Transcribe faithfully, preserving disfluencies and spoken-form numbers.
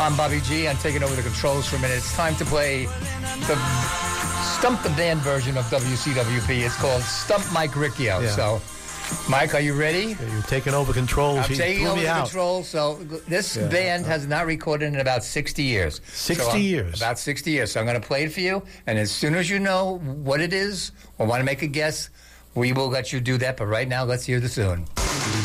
I'm Bobby G. I'm taking over the controls for a minute. It's time to play the Stump the Band version of W C W P. It's called Stump Mike Riccio. Yeah. So, Mike, are you ready? Yeah, you're taking over controls. I'm He taking blew over me the out. controls. So, this Yeah. band has not recorded in about sixty years. sixty So I'm- years? About sixty years. So, I'm going to play it for you. And as soon as you know what it is or want to make a guess, we will let you do that. But right now, let's hear the tune.